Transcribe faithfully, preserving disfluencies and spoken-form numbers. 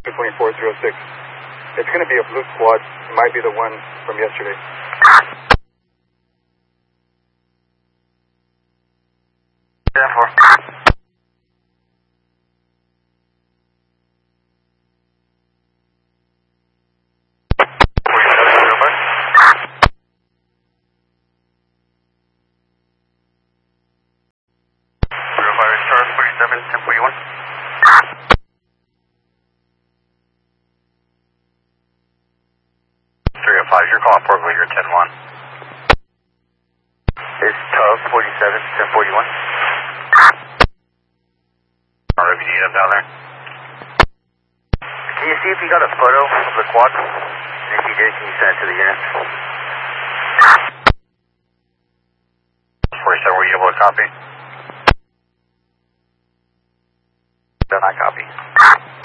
twenty-four oh six. It's going to be a blue squad. It might be the one from yesterday. ten four. forty-seven, ten forty-one. three oh five, you're calling Port Leader ten one. It's Tug, forty-seven, ten forty-one. Alright, you need him down there. Can you see if you got a photo of the quad? And if you did, can you send it to the unit? forty-seven, were you able to copy? Then I copy.